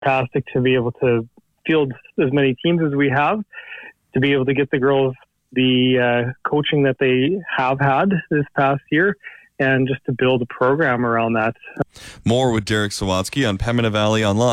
fantastic to be able to field as many teams as we have, to be able to get the girls the coaching that they have had this past year, and just to build a program around that. More with Derek Sawatsky on Pembina Valley Online.